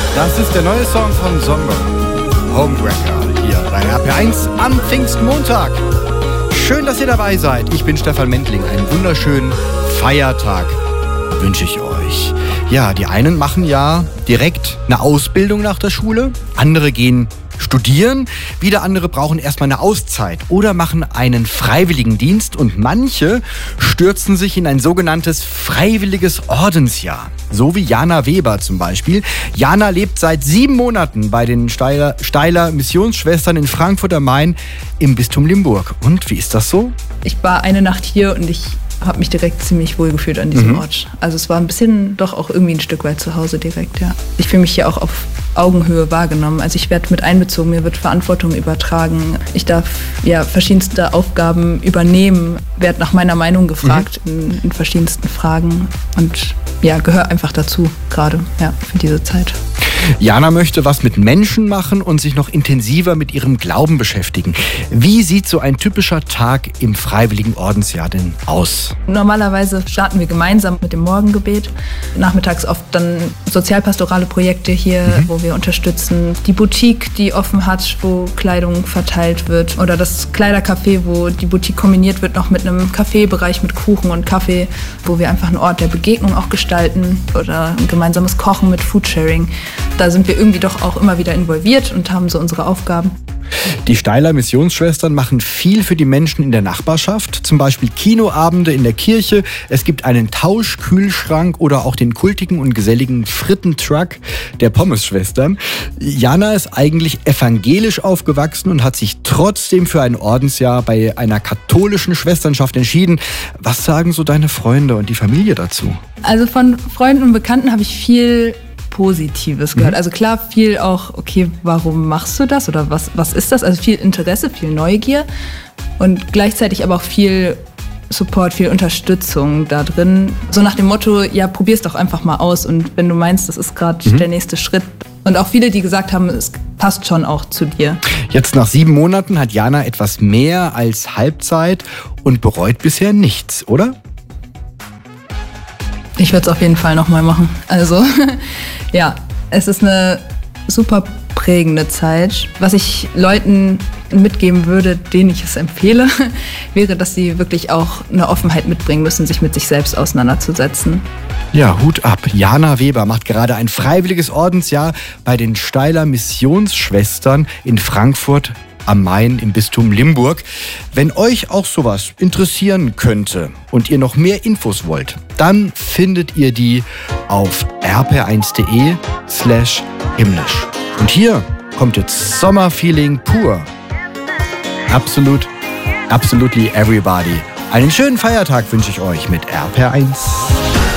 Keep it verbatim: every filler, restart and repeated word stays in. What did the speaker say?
Das ist der neue Song von Sommer, Homewrecker, hier bei R P R eins am Pfingstmontag. Schön, dass ihr dabei seid. Ich bin Stefan Mendling. Einen wunderschönen Feiertag wünsche ich euch. Ja, die einen machen ja direkt eine Ausbildung nach der Schule, andere gehen studieren, wieder andere brauchen erstmal eine Auszeit oder machen einen Freiwilligendienst und manche stürzen sich in ein sogenanntes freiwilliges Ordensjahr. So wie Jana Weber zum Beispiel. Jana lebt seit sieben Monaten bei den Steiler, Steiler Missionsschwestern in Frankfurt am Main im Bistum Limburg. Und wie ist das so? Ich war eine Nacht hier und ich habe mich direkt ziemlich wohl gefühlt an diesem mhm. Ort. Also es war ein bisschen doch auch irgendwie ein Stück weit zu Hause direkt, ja. Ich fühle mich hier auch auf Augenhöhe wahrgenommen. Also ich werde mit einbezogen, mir wird Verantwortung übertragen. Ich darf ja verschiedenste Aufgaben übernehmen, werde nach meiner Meinung gefragt mhm. in, in verschiedensten Fragen und ja, gehöre einfach dazu gerade, ja, für diese Zeit. Jana möchte was mit Menschen machen und sich noch intensiver mit ihrem Glauben beschäftigen. Wie sieht so ein typischer Tag im Freiwilligen Ordensjahr denn aus? Normalerweise starten wir gemeinsam mit dem Morgengebet. Nachmittags oft dann sozialpastorale Projekte hier, mhm. wo wir unterstützen. Die Boutique, die offen hat, wo Kleidung verteilt wird. Oder das Kleidercafé, wo die Boutique kombiniert wird noch mit einem Kaffeebereich mit Kuchen und Kaffee, wo wir einfach einen Ort der Begegnung auch gestalten. Oder ein gemeinsames Kochen mit Foodsharing. Da sind wir irgendwie doch auch immer wieder involviert und haben so unsere Aufgaben. Die Steiler Missionsschwestern machen viel für die Menschen in der Nachbarschaft, zum Beispiel Kinoabende in der Kirche. Es gibt einen Tauschkühlschrank oder auch den kultigen und geselligen Frittentruck der Pommesschwestern. Jana ist eigentlich evangelisch aufgewachsen und hat sich trotzdem für ein Ordensjahr bei einer katholischen Schwesternschaft entschieden. Was sagen so deine Freunde und die Familie dazu? Also von Freunden und Bekannten habe ich viel Positives gehört. Also klar, viel auch, okay, warum machst du das oder was, was ist das? Also viel Interesse, viel Neugier und gleichzeitig aber auch viel Support, viel Unterstützung da drin. So nach dem Motto, ja, probier's doch einfach mal aus und wenn du meinst, das ist gerade mhm. der nächste Schritt. Und auch viele, die gesagt haben, es passt schon auch zu dir. Jetzt nach sieben Monaten hat Jana etwas mehr als Halbzeit und bereut bisher nichts, oder? Ich würde es auf jeden Fall nochmal machen. Also ja, es ist eine super prägende Zeit. Was ich Leuten mitgeben würde, denen ich es empfehle, wäre, dass sie wirklich auch eine Offenheit mitbringen müssen, sich mit sich selbst auseinanderzusetzen. Ja, Hut ab. Jana Weber macht gerade ein freiwilliges Ordensjahr bei den Steiler Missionsschwestern in Frankfurt am Main im Bistum Limburg. Wenn euch auch sowas interessieren könnte und ihr noch mehr Infos wollt, dann findet ihr die auf r p r eins punkt d e slash himmlisch. Und hier kommt jetzt Sommerfeeling pur. Absolut, absolutely everybody. Einen schönen Feiertag wünsche ich euch mit R P R eins.